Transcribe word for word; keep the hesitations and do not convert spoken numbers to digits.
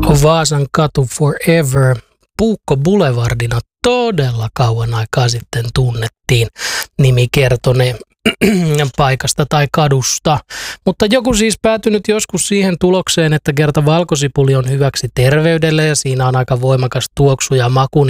Vaasan katu Forever Puukko Boulevardina todella kauan aikaa sitten tunnettiin nimikertoneen paikasta tai kadusta. Mutta joku siis päätynyt joskus siihen tulokseen, että kerta valkosipuli on hyväksi terveydelle ja siinä on aika voimakas tuoksu ja maku,